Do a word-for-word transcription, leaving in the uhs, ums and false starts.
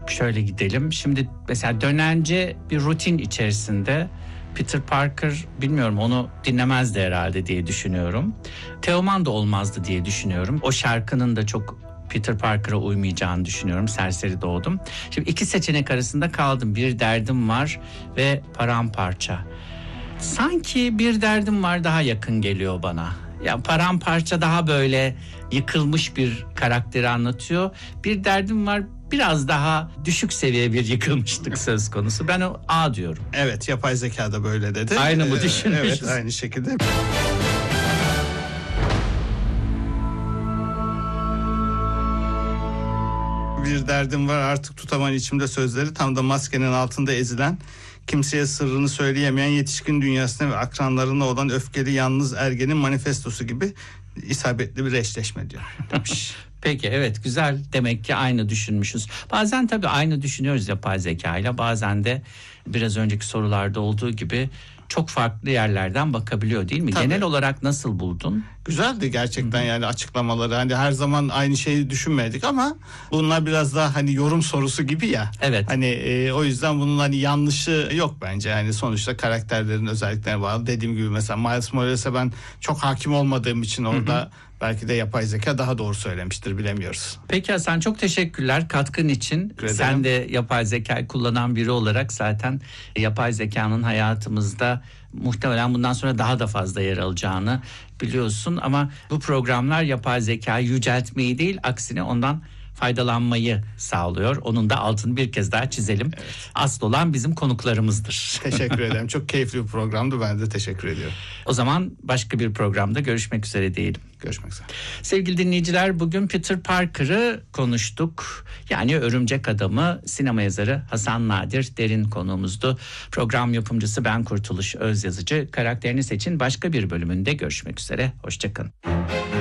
Şöyle gidelim. Şimdi mesela dönence bir rutin içerisinde Peter Parker, bilmiyorum, onu dinlemezdi herhalde diye düşünüyorum. Teoman da olmazdı diye düşünüyorum. O şarkının da çok Peter Parker'a uymayacağını düşünüyorum. Serseri Doğdum. Şimdi iki seçenek arasında kaldım. Bir derdim var ve paramparça. Sanki bir derdim var daha yakın geliyor bana. Ya paramparça daha böyle yıkılmış bir karakteri anlatıyor. Bir derdim var biraz daha düşük seviye bir yıkılmışlık söz konusu. Ben o A diyorum. Evet, yapay zeka da böyle dedi. Aynı mı Ee, düşünmüşüz? Evet, aynı şekilde. Bir derdim var artık tutaman içimde sözleri, tam da maskenin altında ezilen, kimseye sırrını söyleyemeyen yetişkin dünyasına ve akranlarına olan öfkeli yalnız ergenin manifestosu gibi isabetli bir eşleşme diyor demiş. Peki, evet, güzel, demek ki aynı düşünmüşüz. Bazen tabii aynı düşünüyoruz yapay zeka ile, bazen de biraz önceki sorularda olduğu gibi çok farklı yerlerden bakabiliyor, değil mi? Tabii. Genel olarak nasıl buldun? Güzeldi gerçekten, yani açıklamaları. Hani her zaman aynı şeyi düşünmedik ama bunlar biraz daha hani yorum sorusu gibi ya. Evet. Hani e, o yüzden bunun hani yanlışı yok bence. Yani sonuçta karakterlerin özelliklerine bağlı. Dediğim gibi mesela Miles Morales'e ben çok hakim olmadığım için orada hı hı. belki de yapay zeka daha doğru söylemiştir, bilemiyoruz. Peki Hasan, çok teşekkürler katkın için. Sen de yapay zekayı kullanan biri olarak zaten yapay zekanın hayatımızda muhtemelen bundan sonra daha da fazla yer alacağını biliyorsun. Ama bu programlar yapay zekayı yüceltmeyi değil, aksine ondan faydalanmayı sağlıyor. Onun da altını bir kez daha çizelim. Evet. Asıl olan bizim konuklarımızdır. Teşekkür ederim. Çok keyifli bir programdı. Ben de teşekkür ediyorum. O zaman başka bir programda görüşmek üzere diyelim. Görüşmek üzere. Sevgili dinleyiciler, bugün Peter Parker'ı konuştuk. Yani Örümcek Adam'ı, sinema yazarı Hasan Nadir Derin konuğumuzdu. Program yapımcısı ben Kurtuluş Özyazıcı. Karakterini Seçin başka bir bölümünde görüşmek üzere. Hoşçakalın.